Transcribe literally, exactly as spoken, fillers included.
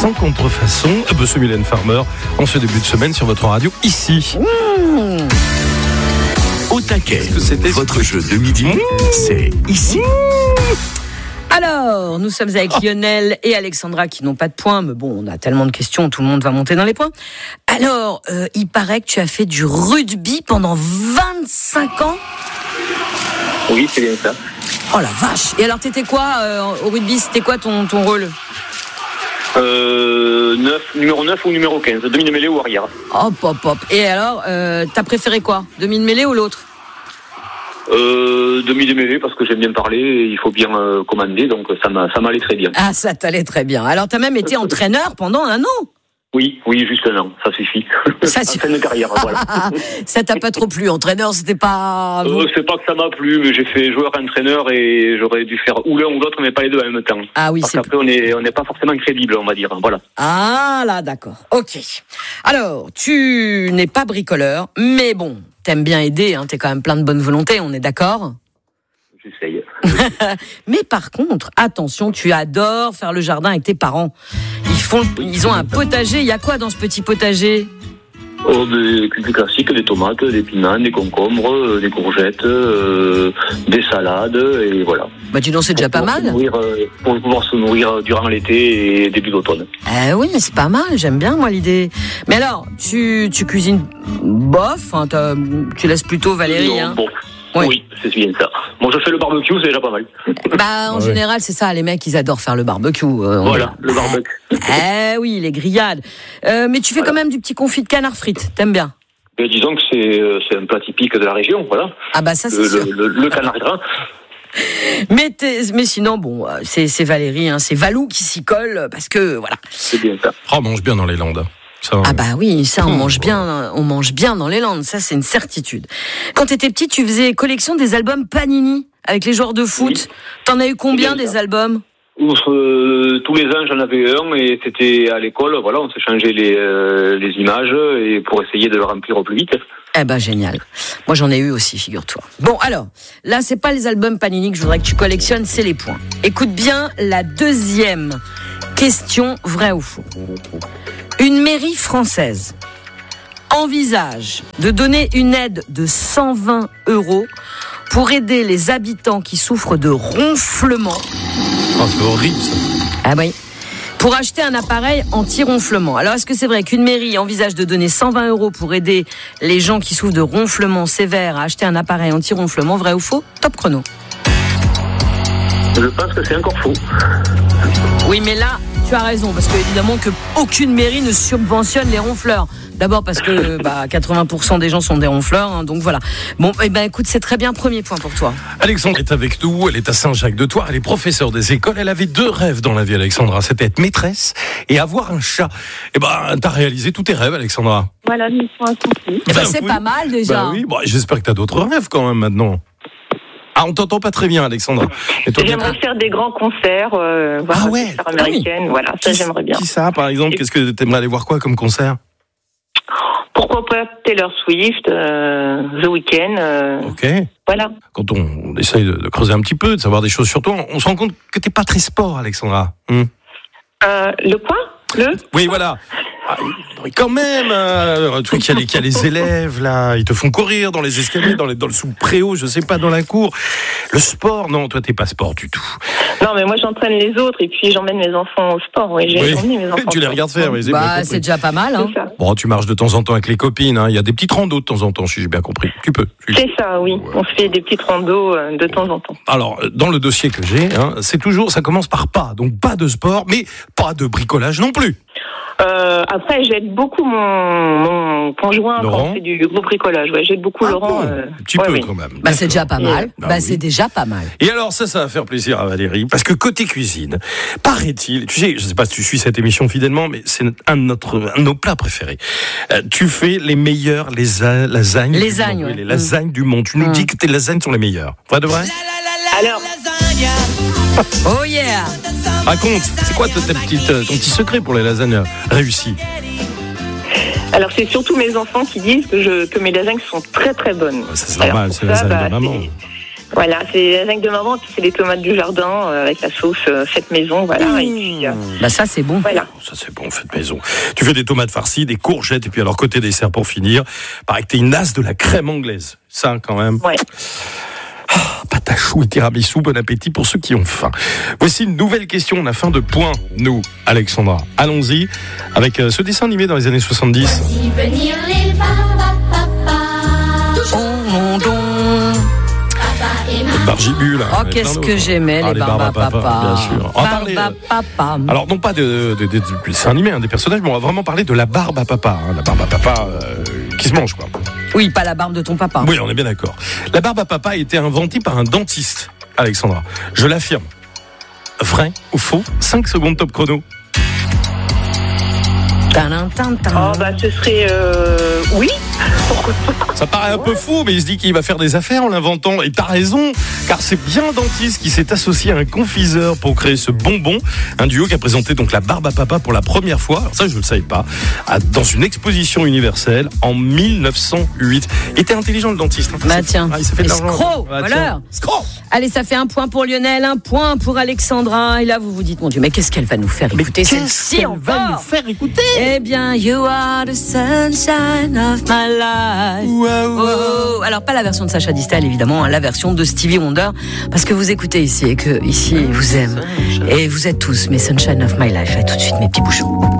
sans contrefaçon. Monsieur Mylène Farmer, en ce début de semaine sur votre radio, ici. Mmh. Au taquet, Qu'est-ce que c'était votre jeu de midi, mmh. c'est ici. Alors, nous sommes avec Lionel et Alexandra qui n'ont pas de points, mais bon, on a tellement de questions, tout le monde va monter dans les points. Alors, euh, il paraît que tu as fait du rugby pendant vingt-cinq ans. Oui, c'est bien ça. Oh la vache. Et alors, t'étais quoi euh, au rugby? C'était quoi ton, ton rôle? Euh, neuf, numéro neuf ou numéro quinze, demi-mêlée ou arrière. Hop, hop, hop. Et alors, euh, t'as préféré quoi? Demi-mêlée ou l'autre? Euh, demi-mêlée parce que j'aime bien parler et il faut bien euh, commander, donc ça, m'a, ça m'allait très bien. Ah, ça t'allait très bien. Alors, t'as même été entraîneur pendant un an? Oui, oui, juste un an, ça suffit. Ça suffit. Fin de carrière, voilà. Ça t'a pas trop plu, entraîneur, c'était pas... Euh, c'est pas que ça m'a plu, mais j'ai fait joueur-entraîneur et j'aurais dû faire ou l'un ou l'autre, mais pas les deux en même temps. Ah oui, parce c'est... qu'après, on est, on n'est pas forcément crédible, on va dire. Voilà. Ah là, d'accord. Ok. Alors, tu n'es pas bricoleur, mais bon, t'aimes bien aider, hein, t'es quand même plein de bonne volonté, on est d'accord? J'essaye. Mais par contre, attention, tu adores faire le jardin avec tes parents. Ils font, ils ont un potager. Il y a quoi dans ce petit potager? Oh, des cultures classiques, des tomates, des piments, des concombres, des courgettes, euh, des salades, et voilà. Bah dis donc, c'est déjà pas mal. Nourrir, euh, pour pouvoir se nourrir durant l'été et début d'automne. Eh oui, c'est pas mal. J'aime bien moi l'idée. Mais alors, tu, tu cuisines bof. Hein, tu laisses plutôt Valérie. Non, hein. bon. Ouais. Oui, c'est bien ça. Moi, je fais le barbecue, c'est déjà pas mal. Bah, en Ouais. général, c'est ça. Les mecs, ils adorent faire le barbecue. Euh, Voilà, le barbecue. Eh oui, les grillades. Euh, mais tu fais Voilà. quand même du petit confit de canard frites. T'aimes bien? Mais disons que c'est, euh, c'est un plat typique de la région, voilà. Ah bah ça, c'est Le, sûr. le, le, le canard gras. Mais, mais sinon, bon, c'est, c'est Valérie, hein, c'est Valou qui s'y colle parce que voilà. C'est bien ça. Oh, on mange bien dans les Landes. Ça, Ah bah oui, ça on Mmh, mange bien, on mange bien dans les Landes, ça c'est une certitude. Quand t'étais petit, tu faisais collection des albums Panini avec les joueurs de foot. Oui. T'en as eu combien C'est bien des ça. albums? Ouf, euh, tous les ans, j'en avais un et c'était à l'école. Voilà, on s'échangeait les, euh, les images et pour essayer de le remplir au plus vite. Eh ben génial. Moi j'en ai eu aussi, figure-toi. Bon alors, là c'est pas les albums Panini que je voudrais que tu collectionnes, c'est les points. Écoute bien la deuxième question, vrai ou faux. Une mairie française envisage de donner une aide de cent vingt euros pour aider les habitants qui souffrent de ronflement. oh, c'est horrible, ça. Ah oui. Pour acheter un appareil anti-ronflement. Alors, est-ce que c'est vrai qu'une mairie envisage de donner cent vingt euros pour aider les gens qui souffrent de ronflement sévère à acheter un appareil anti-ronflement, vrai ou faux? Top chrono. Je pense que c'est encore faux. Oui, mais là, tu as raison, parce que évidemment que aucune mairie ne subventionne les ronfleurs. D'abord parce que bah, quatre-vingts pour cent des gens sont des ronfleurs, hein, donc voilà. Bon, eh ben écoute, c'est très bien, premier point pour toi. Alexandra est avec nous, elle est à Saint-Jacques-de-Thouars, elle est professeure des écoles, elle avait deux rêves dans la vie, Alexandra, c'était être maîtresse et avoir un chat. Eh ben, t'as réalisé tous tes rêves, Alexandra. Voilà, mission accomplie. Eh ben, Ben c'est oui. pas mal déjà. Bah oui, bon, j'espère que t'as d'autres rêves quand même maintenant. Ah, on t'entend pas très bien, Alexandra. Et toi, J'aimerais faire des grands concerts, euh, voir Ah des ouais, concerts ah oui. américaines, voilà, ça qui, j'aimerais bien. Qui ça, par exemple? Qu'est-ce que t'aimerais aller voir quoi comme concert? Pourquoi pas Taylor Swift, euh, The Weeknd, euh, Ok. voilà. Quand on, on essaye de, de creuser un petit peu, de savoir des choses sur toi, on, on se rend compte que t'es pas très sport, Alexandra. Hum. Euh, le quoi? Le Oui, voilà. Ah, quand même, euh, tu vois qu'il y a les, qu'il y a les élèves là, ils te font courir dans les escaliers, dans, les, dans le sous-préau, je sais pas, dans la cour. Le sport, non, toi t'es pas sport du tout. Non, mais moi j'entraîne les autres et puis j'emmène mes enfants au sport. Oui, j'ai Oui. emmené mes enfants. Tu les au regardes sport. faire, mais j'ai bien Bah, compris. c'est déjà pas mal. Hein. C'est ça. Bon, tu marches de temps en temps avec les copines, hein. Il y a des petites randos de temps en temps, si j'ai bien compris. Tu peux. Tu- C'est ça, oui. On se fait des petites randos euh, de temps en temps. Alors, dans le dossier que j'ai, hein, c'est toujours, ça commence par pas, donc pas de sport, mais pas de bricolage non plus. Euh, après, j'aide beaucoup mon, mon conjoint Laurent quand on fait du gros bricolage. Ouais, j'aide beaucoup Ah Laurent. bon, euh, un petit ouais, peu oui. quand même. Bah, c'est déjà pas mal. Bah Bah, oui. c'est déjà pas mal. Et alors ça, ça va faire plaisir à Valérie, parce que côté cuisine, paraît-il, tu sais, je sais pas si tu suis cette émission fidèlement, mais c'est un de, notre, un de nos plats préférés. Euh, tu fais les meilleures les a- lasagnes. du Lasagnes, monde, oui, ouais. les lasagnes du monde. Tu nous Mm. dis que tes lasagnes sont les meilleures. Vrai de vrai? Alors, Oh yeah. Raconte, c'est quoi ta, ta petite, ton petit secret pour les lasagnes réussies? alors c'est surtout mes enfants qui disent que, je, que mes lasagnes sont très très bonnes. Ça, c'est Alors, normal, pour c'est la ça, lasagne bah, de maman. c'est- Voilà, c'est les lasagnes de maman, puis c'est les tomates du jardin euh, avec la sauce euh, faite maison, voilà. Mmh. Et puis, euh, bah ça c'est bon. voilà. Ça c'est bon, fait maison. Tu fais des tomates farcies, des courgettes, et puis alors côté dessert pour finir, paraît que t'es une as de la crème anglaise. Ça quand même. Ouais. Ah, pâte à choux et tiramisu, bon appétit pour ceux qui ont faim. Voici une nouvelle question, on a faim de points, nous, Alexandra. Allons-y, avec euh, ce dessin animé dans les années soixante-dix. Voici venir les barbapapas. Don, don. Bargibule. Oh, qu'est-ce que j'aimais, ah, les barbapapas. Bien sûr. On va parler, Barbapapa. alors, non pas de, de, de, de dessin animé, hein, des personnages, mais on va vraiment parler de la barbe à papa. Hein, la barbe à papa euh, qui se mange, quoi. Oui, pas la barbe de ton papa. Oui, on est bien d'accord. La barbe à papa a été inventée par un dentiste, Alexandra. Je l'affirme. Vrai ou faux? cinq secondes top chrono. Tadam, tadam, tadam. Oh, bah, ce serait, euh, oui. Pourquoi pas? Ça paraît un peu fou, mais il se dit qu'il va faire des affaires en l'inventant. Et t'as raison, car c'est bien un dentiste qui s'est associé à un confiseur pour créer ce bonbon. Un duo qui a présenté donc la barbe à papa pour la première fois. Alors ça, je ne le savais pas. Dans une exposition universelle en mille neuf cent huit. Il était intelligent, le dentiste. Hein. Bah tiens, ah, il s'est fait de l'argent. escroc, Ah, voleur. Escroc. Allez, ça fait un point pour Lionel, un point pour Alexandra. Et là, vous vous dites, mon Dieu, mais qu'est-ce qu'elle va nous faire écouter celle-ci encore? faire écouter? Eh bien, you are the sunshine of my life. Wow, wow. Oh, alors pas la version de Sacha Distel évidemment, hein, la version de Stevie Wonder, parce que vous écoutez ici et que ici vous aime et vous êtes tous mes sunshine of my life. Et tout de suite mes petits bouchons.